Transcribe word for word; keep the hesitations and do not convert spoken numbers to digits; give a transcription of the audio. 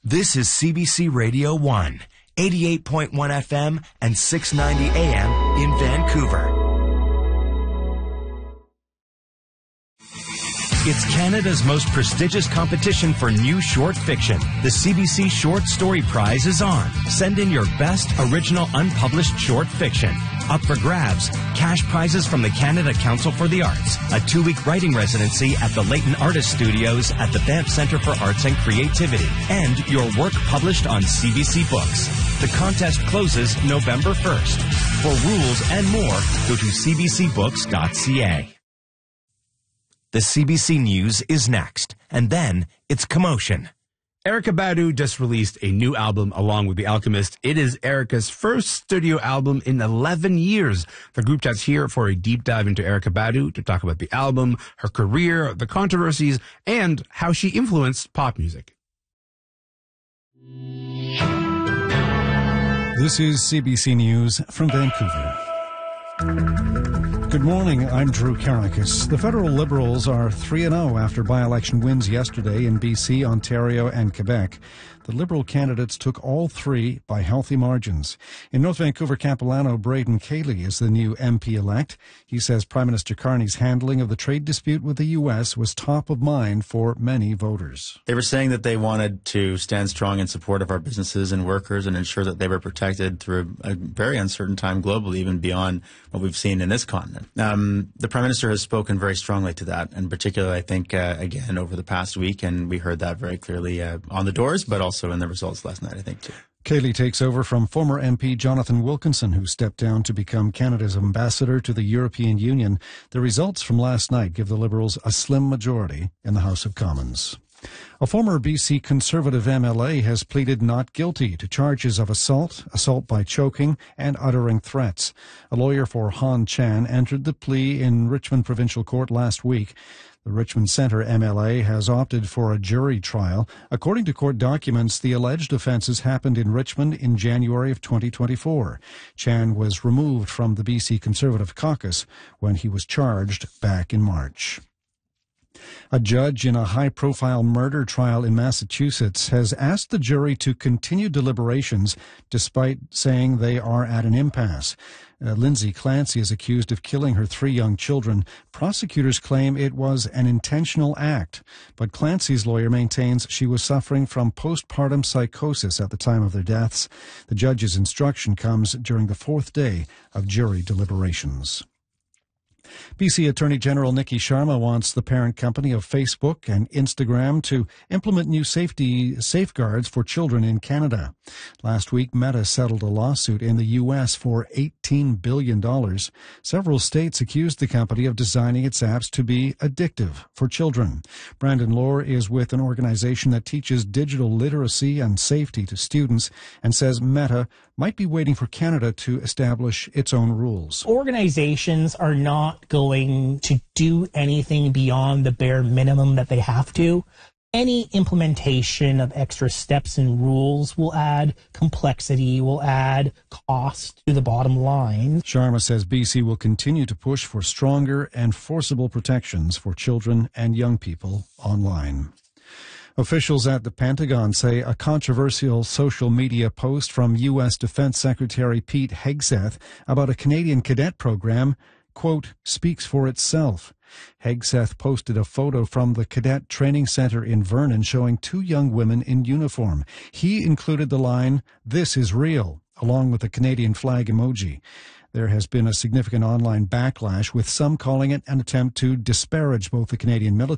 This is C B C Radio one, eighty-eight point one F M and six ninety A M in Vancouver. It's Canada's most prestigious competition for new short fiction. The C B C Short Story Prize is on. Send in your best original unpublished short fiction. Up for grabs, cash prizes from the Canada Council for the Arts, a two-week writing residency at the Leighton Artist Studios at the Banff Centre for Arts and Creativity, and your work published on C B C Books. The contest closes November first. For rules and more, go to c b c books dot c a. The C B C News is next, and then it's Commotion. Erykah Badu just released a new album along with The Alchemist. It is Erykah's first studio album in eleven years. The group chat's here for a deep dive into Erykah Badu to talk about the album, her career, the controversies, and how she influenced pop music. This is C B C News from Vancouver. Good morning, I'm Drew Karakis. The federal Liberals are three and oh after by-election wins yesterday in B C, Ontario and Quebec. The Liberal candidates took all three by healthy margins. In North Vancouver, Capilano, Braden Cayley is the new M P-elect. He says Prime Minister Carney's handling of the trade dispute with the U S was top of mind for many voters. They were saying that they wanted to stand strong in support of our businesses and workers and ensure that they were protected through a very uncertain time globally, even beyond what we've seen in this continent. Um, the Prime Minister has spoken very strongly to that, and particularly, I think, uh, again, over the past week, and we heard that very clearly uh, on the doors, but also in the results last night, I think, too. Cayley takes over from former M P Jonathan Wilkinson, who stepped down to become Canada's ambassador to the European Union. The results from last night give the Liberals a slim majority in the House of Commons. A former B C Conservative M L A has pleaded not guilty to charges of assault, assault by choking, and uttering threats. A lawyer for Han Chan entered the plea in Richmond Provincial Court last week. The Richmond Centre M L A has opted for a jury trial. According to court documents, the alleged offences happened in Richmond in January of twenty twenty-four. Chan was removed from the B C Conservative caucus when he was charged back in March. A judge in a high-profile murder trial in Massachusetts has asked the jury to continue deliberations despite saying they are at an impasse. Uh, Lindsay Clancy is accused of killing her three young children. Prosecutors claim it was an intentional act, but Clancy's lawyer maintains she was suffering from postpartum psychosis at the time of their deaths. The judge's instruction comes during the fourth day of jury deliberations. B C Attorney General Nikki Sharma wants the parent company of Facebook and Instagram to implement new safety safeguards for children in Canada. Last week, Meta settled a lawsuit in the U S for eighteen billion dollars. Several states accused the company of designing its apps to be addictive for children. Brandon Lohr is with an organization that teaches digital literacy and safety to students and says Meta might be waiting for Canada to establish its own rules. Organizations are not going to do anything beyond the bare minimum that they have to. Any implementation of extra steps and rules will add complexity, will add cost to the bottom line. Sharma says B C will continue to push for stronger and forcible protections for children and young people online. Officials at the Pentagon say a controversial social media post from U S Defense Secretary Pete Hegseth about a Canadian cadet program, quote, speaks for itself. Hegseth posted a photo from the Cadet Training Center in Vernon showing two young women in uniform. He included the line, "This is real," along with the Canadian flag emoji. There has been a significant online backlash, with some calling it an attempt to disparage both the Canadian military